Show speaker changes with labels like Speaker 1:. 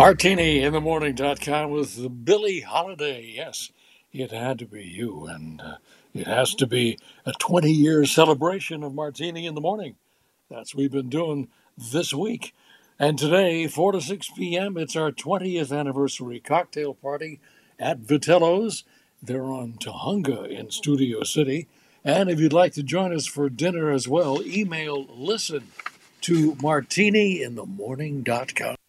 Speaker 1: MartiniInTheMorning.com with Billie Holiday. Yes, it had to be you, and it has to be a 20-year celebration of Martini in the Morning. That's what we've been doing this week. And today, 4 to 6 p.m., it's our 20th anniversary cocktail party at Vitello's. They're on Tujunga in Studio City. And if you'd like to join us for dinner as well, email listen to martiniinthemorning.com.